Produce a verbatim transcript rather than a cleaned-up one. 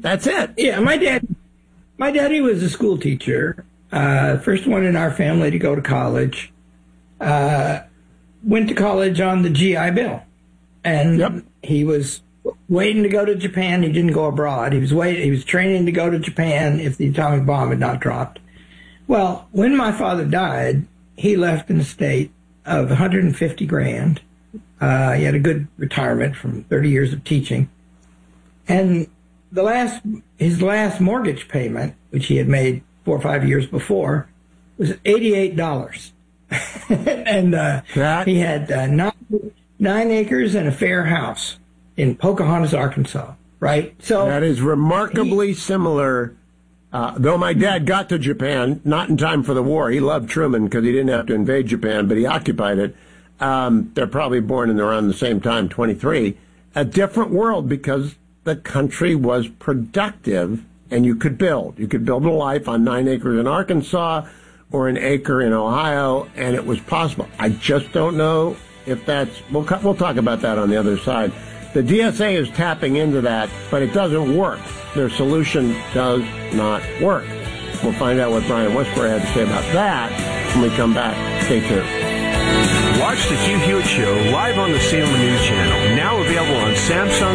That's it. Yeah, my dad, my daddy was a school teacher, uh, first one in our family to go to college. Uh, went to college on the G I Bill, and yep. he was waiting to go to Japan. He didn't go abroad. He was waiting. He was training to go to Japan if the atomic bomb had not dropped. Well, when my father died, he left an estate of one hundred fifty grand. Uh, he had a good retirement from thirty years of teaching, and the last his last mortgage payment, which he had made four or five years before, was eighty-eight dollars. and uh, he had uh, nine, nine acres and a fair house in Pocahontas, Arkansas, right? So that is remarkably he, similar. Uh, though my dad got to Japan, not in time for the war. He loved Truman because he didn't have to invade Japan, but he occupied it. Um, they're probably born in around the same time, twenty-three. A different world because the country was productive and you could build. You could build a life on nine acres in Arkansas or an acre in Ohio, and it was possible. I just don't know if that's... We'll, we'll talk about that on the other side. The D S A is tapping into that, but it doesn't work. Their solution does not work. We'll find out what Brian Westbury had to say about that when we come back. Stay tuned. Watch the Hugh Hewitt Show live on the Salem News Channel, now available on Samsung